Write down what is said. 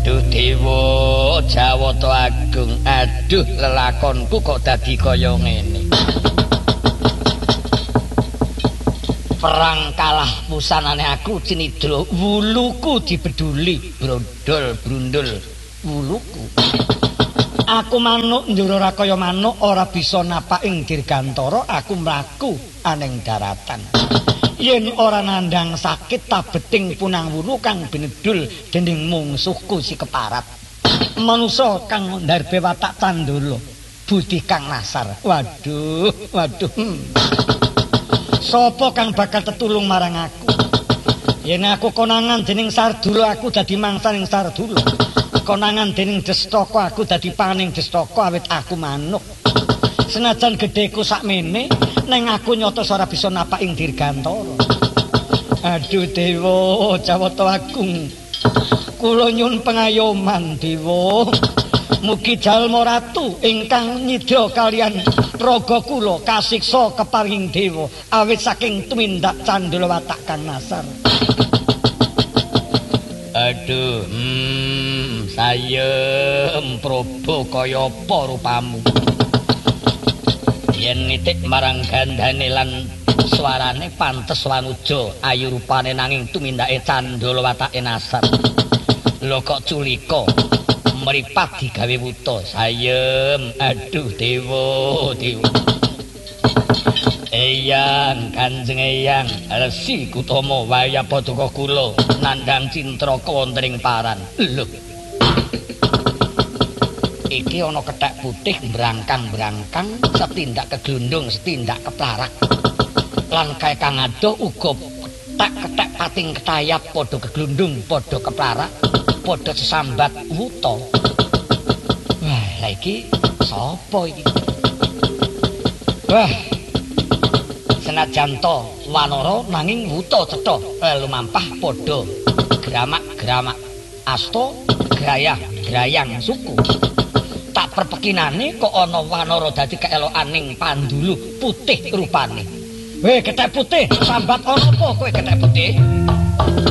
Aduh Dewa Jawata Agung, aduh lelakonku kok dadi kaya ngene. Perang kalah pusanane aku cinidra, wuluku dibeduli, brondol-brundul wuluku. Aku manuk njur ora kaya manuk, ora bisa napak ing dirgantara, aku mlaku aning daratan. Yen ora nandhang sakit tabeting punang wulu kang binedul dening mungsuhku si keparat. Manusa kang ndarbe watak candala, budi kang nasar. Waduh. Sapa kang bakal tetulung marang aku? Yen aku konangan dening Sardula, aku dadi mangsaning Sardula. Konangan dening Destaka, aku dadi paning Destaka awit aku manuk. Senajan gedheku sakmene, neng aku nyotos ora bisa napak ing dirgantara. Aduh Dewa Jawata Agung, kula nyuwun pengayoman Dewa. Mugi jalma ratu ingkang nyidra kalian raga kula kasiksa keparing Dewa awit saking tumindak candala watak kang nasar. Aduh, sayem probo kaya apa rupamu. Yen nitik marang gandane lan swarane pantes wanuja ayu rupane nanging tumindake candala watake nasar. Lho kok culika mripat digawe wuta sayem. Aduh Dewa. Eyang Kanjeng Eyang Resi Kutama waya paduka kula nandhang cintraka wonten ing paran. Lho. Iki ana kethek putih brangkang-brangkang, setindak keglundung, setindak keplarak. Lan kae kang adoh uga kethek pating ketayap padha keglundung, padha keplarak, padha sesambat wuta. Wah, lha iki sapa iki? Wah. Senajan to wanara nanging wuta cetha lumampah padha gramak-gramak asta grayang suku. Tak perpekinane kok ana wanara dadi keelokaning pandulu putih rupane. Weh kethek putih sambat ana apa kowe kethek putih?